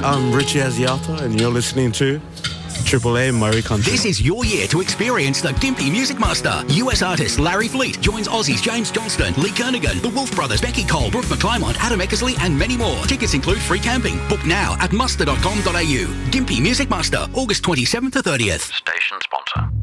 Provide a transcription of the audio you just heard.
I'm Richie Asiata, and you're listening to Triple A Murray Country. This is your year to experience the Gympie Music Master. US artist Larry Fleet joins Aussies James Johnston, Lee Kernaghan, the Wolf Brothers, Becky Cole, Brooke McClymont, Adam Eckersley, and many more. Tickets include free camping. Book now at muster.com.au. Gympie Music Master, August 27th to 30th. Station sponsor.